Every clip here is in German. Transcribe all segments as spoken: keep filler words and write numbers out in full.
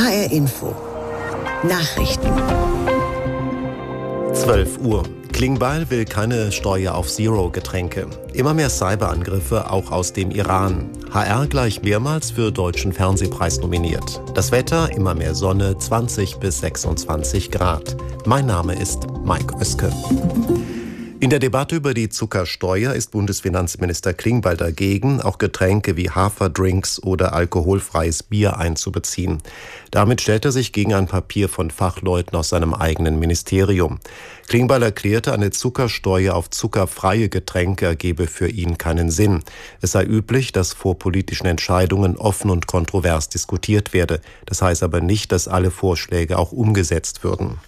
H R Info. Nachrichten. zwölf Uhr. Klingbeil will keine Steuer auf Zero-Getränke. Immer mehr Cyberangriffe, auch aus dem Iran. H R gleich mehrmals für Deutschen Fernsehpreis nominiert. Das Wetter, immer mehr Sonne, zwanzig bis sechsundzwanzig Grad. Mein Name ist Mike Oeske. In der Debatte über die Zuckersteuer ist Bundesfinanzminister Klingbeil dagegen, auch Getränke wie Haferdrinks oder alkoholfreies Bier einzubeziehen. Damit stellt er sich gegen ein Papier von Fachleuten aus seinem eigenen Ministerium. Klingbeil erklärte, eine Zuckersteuer auf zuckerfreie Getränke ergebe für ihn keinen Sinn. Es sei üblich, dass vor politischen Entscheidungen offen und kontrovers diskutiert werde. Das heißt aber nicht, dass alle Vorschläge auch umgesetzt würden.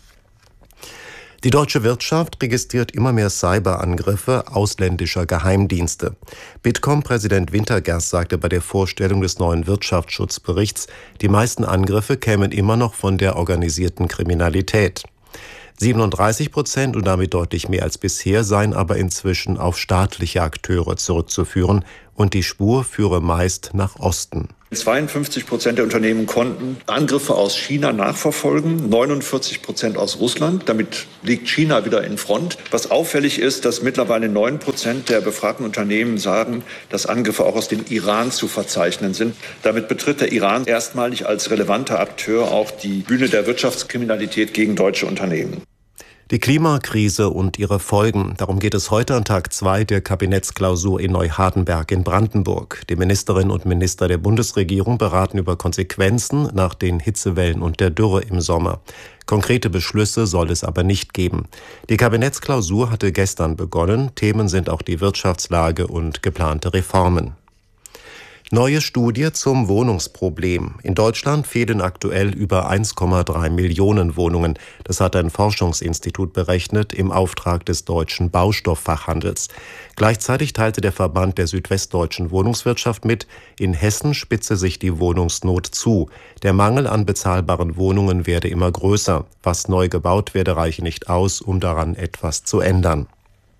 Die deutsche Wirtschaft registriert immer mehr Cyberangriffe ausländischer Geheimdienste. Bitkom-Präsident Wintergerst sagte bei der Vorstellung des neuen Wirtschaftsschutzberichts, die meisten Angriffe kämen immer noch von der organisierten Kriminalität. siebenunddreißig Prozent und damit deutlich mehr als bisher seien aber inzwischen auf staatliche Akteure zurückzuführen und die Spur führe meist nach Osten. zweiundfünfzig Prozent der Unternehmen konnten Angriffe aus China nachverfolgen, neunundvierzig Prozent aus Russland. Damit liegt China wieder in Front. Was auffällig ist, dass mittlerweile neun Prozent der befragten Unternehmen sagen, dass Angriffe auch aus dem Iran zu verzeichnen sind. Damit betritt der Iran erstmalig als relevanter Akteur auch die Bühne der Wirtschaftskriminalität gegen deutsche Unternehmen. Die Klimakrise und ihre Folgen. Darum geht es heute an Tag zwei der Kabinettsklausur in Neuhardenberg in Brandenburg. Die Ministerinnen und Minister der Bundesregierung beraten über Konsequenzen nach den Hitzewellen und der Dürre im Sommer. Konkrete Beschlüsse soll es aber nicht geben. Die Kabinettsklausur hatte gestern begonnen. Themen sind auch die Wirtschaftslage und geplante Reformen. Neue Studie zum Wohnungsproblem. In Deutschland fehlen aktuell über eins Komma drei Millionen Wohnungen. Das hat ein Forschungsinstitut berechnet im Auftrag des deutschen Baustofffachhandels. Gleichzeitig teilte der Verband der südwestdeutschen Wohnungswirtschaft mit, in Hessen spitze sich die Wohnungsnot zu. Der Mangel an bezahlbaren Wohnungen werde immer größer. Was neu gebaut werde, reiche nicht aus, um daran etwas zu ändern.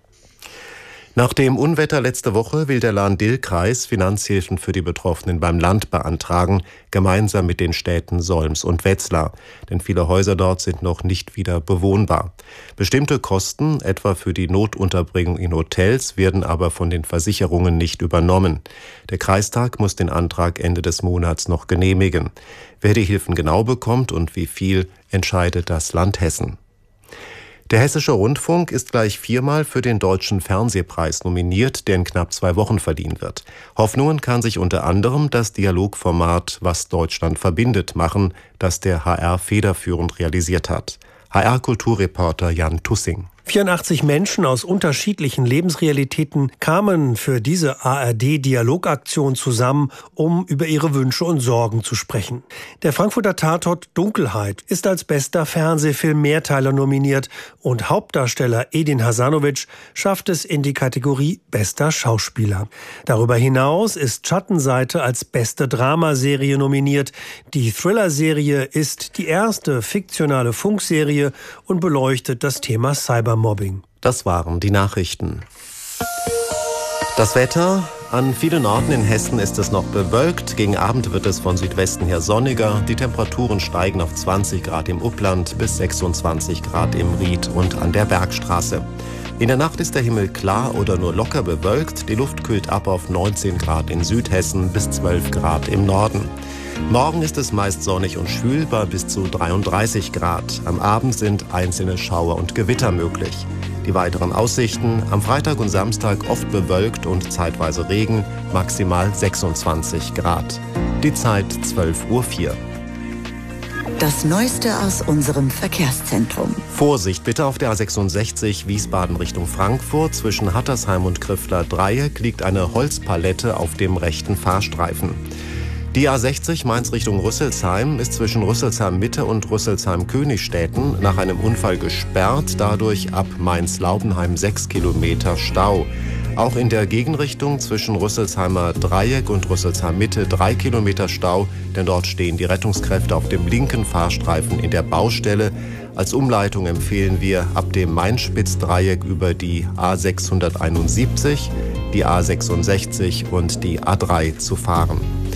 Nach dem Unwetter letzte Woche will der Lahn-Dill-Kreis Finanzhilfen für die Betroffenen beim Land beantragen, gemeinsam mit den Städten Solms und Wetzlar. Denn viele Häuser dort sind noch nicht wieder bewohnbar. Bestimmte Kosten, etwa für die Notunterbringung in Hotels, werden aber von den Versicherungen nicht übernommen. Der Kreistag muss den Antrag Ende des Monats noch genehmigen. Wer die Hilfen genau bekommt und wie viel, entscheidet das Land Hessen. Der Hessische Rundfunk ist gleich viermal für den Deutschen Fernsehpreis nominiert, der in knapp zwei Wochen verliehen wird. Hoffnungen kann sich unter anderem das Dialogformat Was Deutschland verbindet machen, das der H R federführend realisiert hat. H R-Kulturreporter Jan Tussing. vierundachtzig Menschen aus unterschiedlichen Lebensrealitäten kamen für diese A R D-Dialogaktion zusammen, um über ihre Wünsche und Sorgen zu sprechen. Der Frankfurter Tatort Dunkelheit ist als bester Fernsehfilm Mehrteiler nominiert und Hauptdarsteller Edin Hasanovic schafft es in die Kategorie Bester Schauspieler. Darüber hinaus ist Schattenseite als beste Dramaserie nominiert. Die Thriller-Serie ist die erste fiktionale Funkserie und beleuchtet das Thema Cybermobbing. Das waren die Nachrichten. Das Wetter. An vielen Orten in Hessen ist es noch bewölkt. Gegen Abend wird es von Südwesten her sonniger. Die Temperaturen steigen auf zwanzig Grad im Upland bis sechsundzwanzig Grad im Ried und an der Bergstraße. In der Nacht ist der Himmel klar oder nur locker bewölkt. Die Luft kühlt ab auf neunzehn Grad in Südhessen bis zwölf Grad im Norden. Morgen ist es meist sonnig und schwül bei bis zu dreiunddreißig Grad. Am Abend sind einzelne Schauer und Gewitter möglich. Die weiteren Aussichten: am Freitag und Samstag oft bewölkt und zeitweise Regen, maximal sechsundzwanzig Grad. Die Zeit zwölf Uhr vier. Das Neueste aus unserem Verkehrszentrum. Vorsicht bitte auf der A sechsundsechzig Wiesbaden Richtung Frankfurt. Zwischen Hattersheim und Krüffler Dreieck liegt eine Holzpalette auf dem rechten Fahrstreifen. Die A sechzig Mainz Richtung Rüsselsheim ist zwischen Rüsselsheim Mitte und Rüsselsheim Königstetten nach einem Unfall gesperrt, dadurch ab Mainz-Laubenheim sechs Kilometer Stau. Auch in der Gegenrichtung zwischen Rüsselsheimer Dreieck und Rüsselsheim Mitte drei Kilometer Stau, denn dort stehen die Rettungskräfte auf dem linken Fahrstreifen in der Baustelle. Als Umleitung empfehlen wir ab dem Main-Spitz-Dreieck über die A sechshunderteinundsiebzig, die A sechsundsechzig und die A drei zu fahren.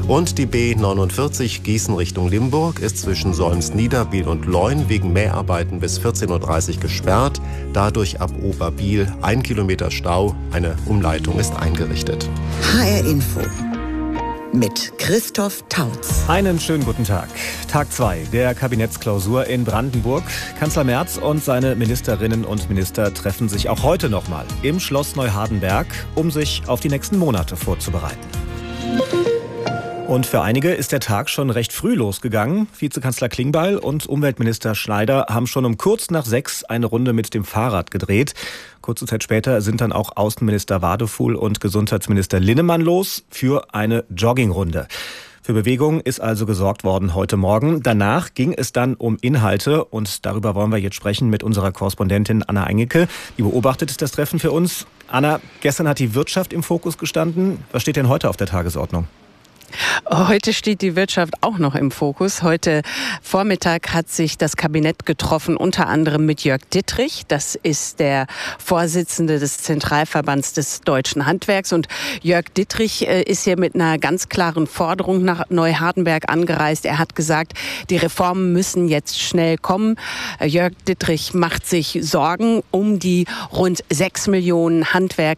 Und die B neunundvierzig Gießen Richtung Limburg ist zwischen Solms-Niederbiel und Leun wegen Mäharbeiten bis vierzehn Uhr dreißig gesperrt. Dadurch ab Oberbiel ein Kilometer Stau. Eine Umleitung ist eingerichtet. H R Info mit Christoph Tautz. Einen schönen guten Tag. Tag zwei der Kabinettsklausur in Brandenburg. Kanzler Merz und seine Ministerinnen und Minister treffen sich auch heute nochmal im Schloss Neuhardenberg, um sich auf die nächsten Monate vorzubereiten. Und für einige ist der Tag schon recht früh losgegangen. Vizekanzler Klingbeil und Umweltminister Schneider haben schon um kurz nach sechs eine Runde mit dem Fahrrad gedreht. Kurze Zeit später sind dann auch Außenminister Wadefuhl und Gesundheitsminister Linnemann los für eine Joggingrunde. Für Bewegung ist also gesorgt worden heute Morgen. Danach ging es dann um Inhalte und darüber wollen wir jetzt sprechen mit unserer Korrespondentin Anna Engeke. Die beobachtet das Treffen für uns. Anna, gestern hat die Wirtschaft im Fokus gestanden. Was steht denn heute auf der Tagesordnung? Heute steht die Wirtschaft auch noch im Fokus. Heute Vormittag hat sich das Kabinett getroffen, unter anderem mit Jörg Dittrich. Das ist der Vorsitzende des Zentralverbands des Deutschen Handwerks. Und Jörg Dittrich ist hier mit einer ganz klaren Forderung nach Neuhardenberg angereist. Er hat gesagt, die Reformen müssen jetzt schnell kommen. Jörg Dittrich macht sich Sorgen um die rund sechs Millionen Handwerker